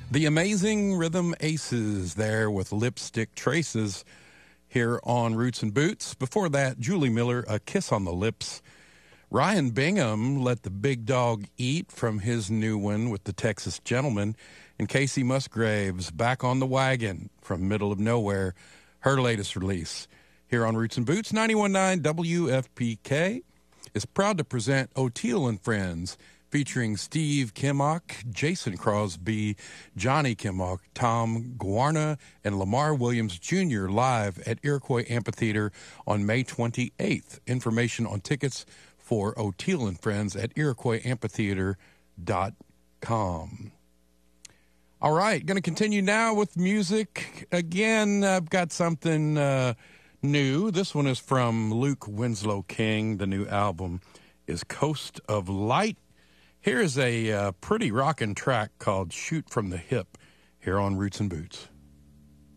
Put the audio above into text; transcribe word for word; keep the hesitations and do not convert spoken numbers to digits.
The Amazing Rhythm Aces there with Lipstick Traces here on Roots and Boots. Before that, Julie Miller, A Kiss on the Lips. Ryan Bingham, Let the Big Dog Eat from his new one with the Texas Gentleman. And Casey Musgraves, Back on the Wagon from Middle of Nowhere, her latest release. Here on Roots and Boots, ninety-one point nine W F P K is proud to present O'Teal and Friends, featuring Steve Kimmock, Jason Crosby, Johnny Kimmock, Tom Guarna, and Lamar Williams Junior live at Iroquois Amphitheater on May twenty-eighth. Information on tickets for O'Teal and Friends at iroquois amphitheater dot com. All right, going to continue now with music. Again, I've got something uh, new. This one is from Luke Winslow King. The new album is Coast of Light. Here's a uh, pretty rockin' track called Shoot from the Hip here on Roots and Boots.